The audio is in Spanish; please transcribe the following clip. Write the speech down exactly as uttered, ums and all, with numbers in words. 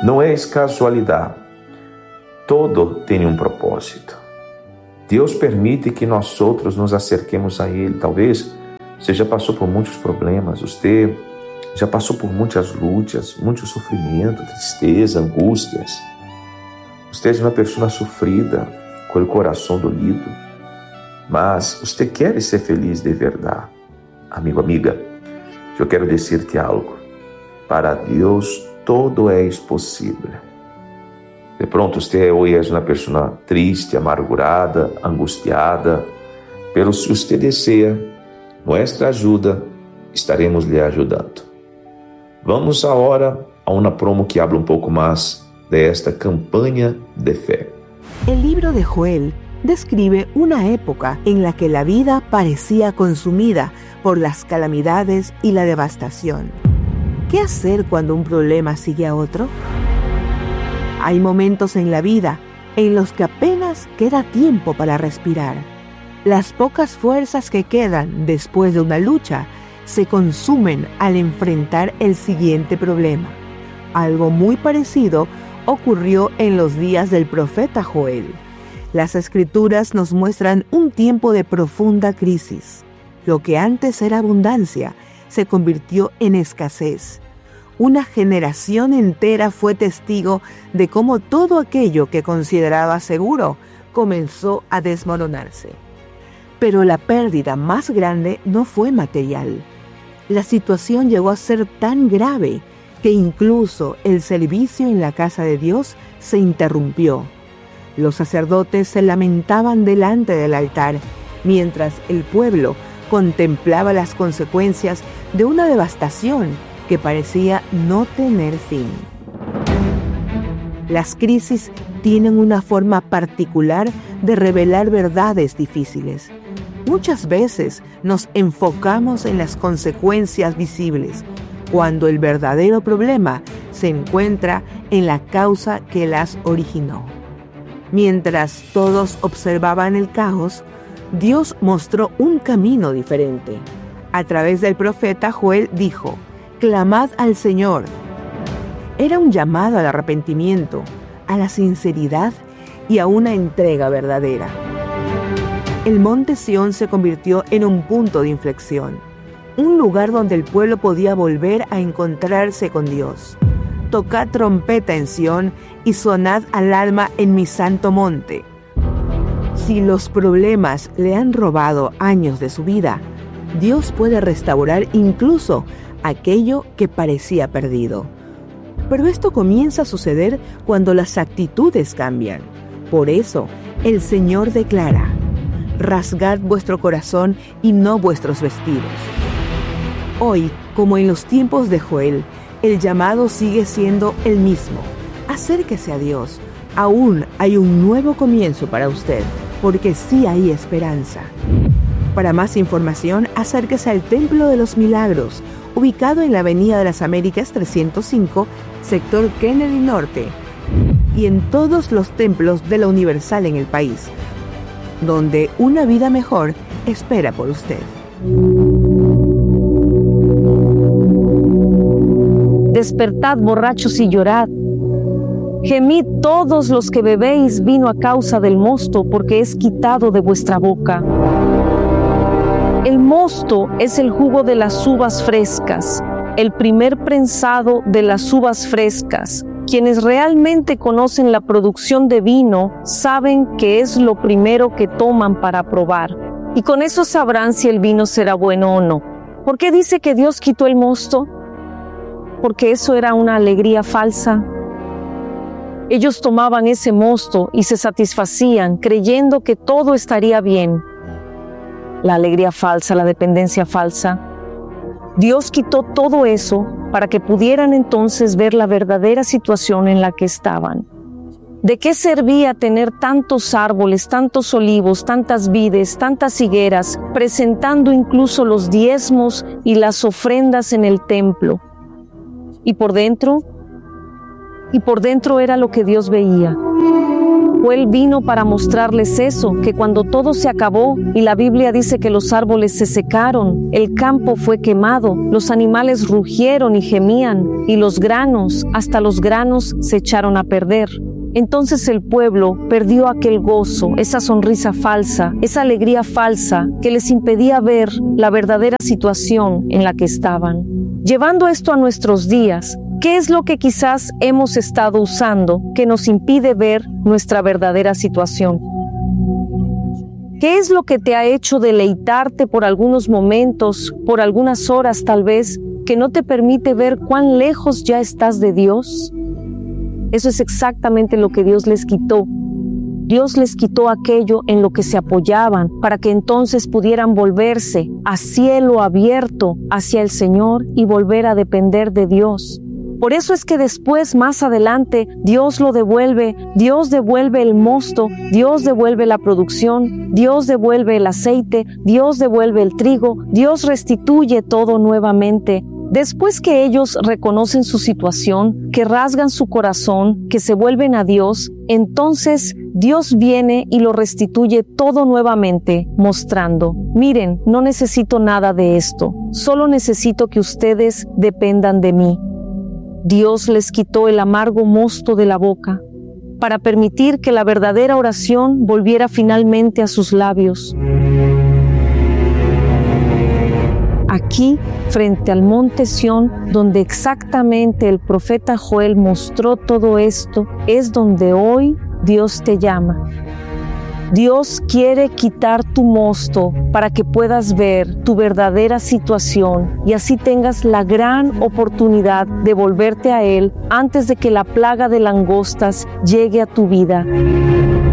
Não é casualidade. Todo tem um propósito. Deus permite que nós outros nos acerquemos a Ele. Talvez você já passou por muitos problemas, você já passou por muitas lutas, muito sofrimento, tristeza, angústias. Você é uma pessoa sofrida, com o coração dolido, mas você quer ser feliz de verdade. Amigo, amiga, eu quero dizer-te algo. Para Deus, todo é possível. De pronto, você hoje é uma pessoa triste, amargurada, angustiada, pero se você deseja nossa ajuda, estaremos lhe ajudando. Vamos agora a uma promo que habla um pouco mais de esta campanha de fé. El libro de Joel describe una época en la que la vida parecía consumida por las calamidades y la devastación. ¿Qué hacer cuando un problema sigue a otro? Hay momentos en la vida en los que apenas queda tiempo para respirar. Las pocas fuerzas que quedan después de una lucha se consumen al enfrentar el siguiente problema. Algo muy parecido ocurrió en los días del profeta Joel. Las Escrituras nos muestran un tiempo de profunda crisis. Lo que antes era abundancia se convirtió en escasez. Una generación entera fue testigo de cómo todo aquello que consideraba seguro comenzó a desmoronarse. Pero la pérdida más grande no fue material. La situación llegó a ser tan grave que incluso el servicio en la casa de Dios se interrumpió. Los sacerdotes se lamentaban delante del altar, mientras el pueblo contemplaba las consecuencias de una devastación que parecía no tener fin. Las crisis tienen una forma particular de revelar verdades difíciles. Muchas veces nos enfocamos en las consecuencias visibles, cuando el verdadero problema se encuentra en la causa que las originó. Mientras todos observaban el caos, Dios mostró un camino diferente. A través del profeta Joel dijo: «Clamad al Señor». Era un llamado al arrepentimiento, a la sinceridad y a una entrega verdadera. El monte Sión se convirtió en un punto de inflexión, un lugar donde el pueblo podía volver a encontrarse con Dios. Tocad trompeta en Sión y sonad alarma en mi santo monte. Si los problemas le han robado años de su vida, Dios puede restaurar incluso aquello que parecía perdido. Pero esto comienza a suceder cuando las actitudes cambian. Por eso, el Señor declara: «Rasgad vuestro corazón y no vuestros vestidos». Hoy, como en los tiempos de Joel, el llamado sigue siendo el mismo. Acérquese a Dios. Aún hay un nuevo comienzo para usted, porque sí hay esperanza. Para más información, acérquese al Templo de los Milagros, ubicado en la Avenida de las Américas trescientos cinco, sector Kennedy Norte, y en todos los templos de la Universal en el país, donde una vida mejor espera por usted. Despertad, borrachos, y llorad. Gemid todos los que bebéis vino a causa del mosto, porque es quitado de vuestra boca. El mosto es el jugo de las uvas frescas, el primer prensado de las uvas frescas. Quienes realmente conocen la producción de vino saben que es lo primero que toman para probar. Y con eso sabrán si el vino será bueno o no. ¿Por qué dice que Dios quitó el mosto? Porque eso era una alegría falsa. Ellos tomaban ese mosto y se satisfacían creyendo que todo estaría bien. La alegría falsa, la dependencia falsa. Dios quitó todo eso para que pudieran entonces ver la verdadera situación en la que estaban. ¿De qué servía tener tantos árboles, tantos olivos, tantas vides, tantas higueras, presentando incluso los diezmos y las ofrendas en el templo? Y por dentro, y por dentro era lo que Dios veía. Joel vino para mostrarles eso, que cuando todo se acabó y la Biblia dice que los árboles se secaron, el campo fue quemado, los animales rugieron y gemían, y los granos, hasta los granos, se echaron a perder. Entonces el pueblo perdió aquel gozo, esa sonrisa falsa, esa alegría falsa que les impedía ver la verdadera situación en la que estaban. Llevando esto a nuestros días, ¿qué es lo que quizás hemos estado usando que nos impide ver nuestra verdadera situación? ¿Qué es lo que te ha hecho deleitarte por algunos momentos, por algunas horas tal vez, que no te permite ver cuán lejos ya estás de Dios? Eso es exactamente lo que Dios les quitó. Dios les quitó aquello en lo que se apoyaban para que entonces pudieran volverse a cielo abierto hacia el Señor y volver a depender de Dios. Por eso es que después, más adelante, Dios lo devuelve, Dios devuelve el mosto, Dios devuelve la producción, Dios devuelve el aceite, Dios devuelve el trigo, Dios restituye todo nuevamente. Después que ellos reconocen su situación, que rasgan su corazón, que se vuelven a Dios, entonces Dios viene y lo restituye todo nuevamente, mostrando: miren, no necesito nada de esto, solo necesito que ustedes dependan de mí. Dios les quitó el amargo mosto de la boca para permitir que la verdadera oración volviera finalmente a sus labios. Aquí, frente al monte Sión, donde exactamente el profeta Joel mostró todo esto, es donde hoy Dios te llama. Dios quiere quitar tu mosto para que puedas ver tu verdadera situación y así tengas la gran oportunidad de volverte a Él antes de que la plaga de langostas llegue a tu vida.